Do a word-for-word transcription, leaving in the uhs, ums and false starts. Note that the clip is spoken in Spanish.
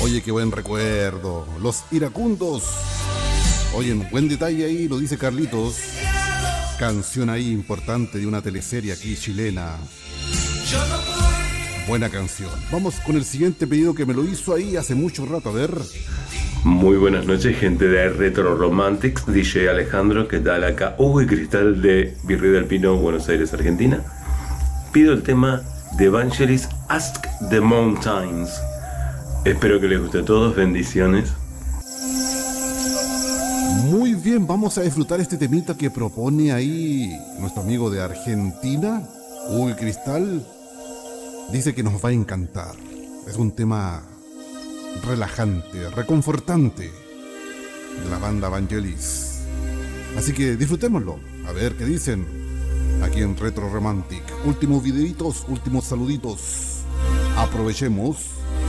Oye, qué buen recuerdo. Los iracundos. Oye, un buen detalle ahí, lo dice Carlitos. Canción ahí importante de una teleserie aquí chilena. Buena canción. Vamos con el siguiente pedido que me lo hizo ahí hace mucho rato. A ver. Muy buenas noches, gente de Retro Romantics, D J Alejandro, ¿qué tal? Acá Hugo y Cristal de Virrey del Pino, Buenos Aires, Argentina. Pido el tema de Vangelis, Ask the Mountains. Espero que les guste a todos, bendiciones. Muy bien, vamos a disfrutar este temita que propone ahí nuestro amigo de Argentina, Hugo y Cristal. Dice que nos va a encantar. Es un tema relajante, reconfortante de la banda Vangelis. Así que disfrutémoslo. A ver qué dicen aquí en Retro Romantic. Últimos videitos, últimos saluditos. Aprovechemos.